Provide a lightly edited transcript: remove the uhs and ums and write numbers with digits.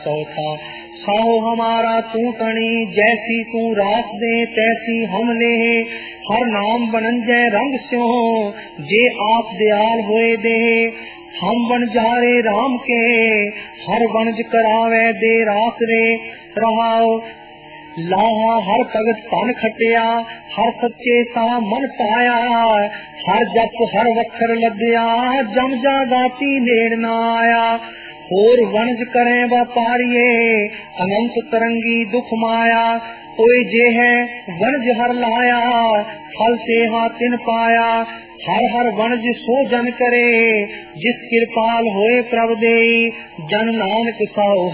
चौथा साहो हमारा तू तणी, जैसी तू रास दे तैसी हम ले। हर नाम बनंजय रंग स्यो, जे आप दयाल होए दे। हम बन जारे राम के, हर वणज करावे दे रास रे। रहाओ लाहा हर भगत धन खटिया, हर सच्चे सा मन पाया। हर जप हर वखर लद्या, जम जागाती नेड़ न आया। होर वणज करें व्यापारिये, अनंत तरंगी दुख माया। कोई जे है वणज हर लाया, फल से तिन पाया। हर हर वणज सो जन करे, जिस कृपाल होए प्रभ देई। जन नानक साओ